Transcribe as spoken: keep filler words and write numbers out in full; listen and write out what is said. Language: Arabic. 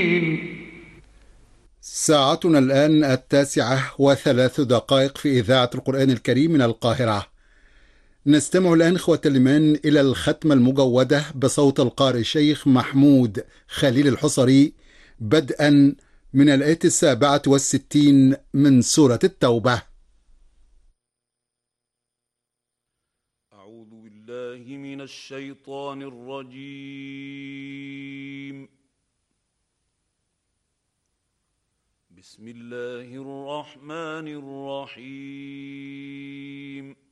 ساعتنا الآن التاسعة وثلاث دقائق في إذاعة القرآن الكريم من القاهرة. نستمع الآن إخوة الإيمان إلى الختمة المجودة بصوت القارئ الشيخ محمود خليل الحصري، بدءا من الآية السابعة والستين من سورة التوبة. أعوذ بالله من الشيطان الرجيم. بسم الله الرحمن الرحيم.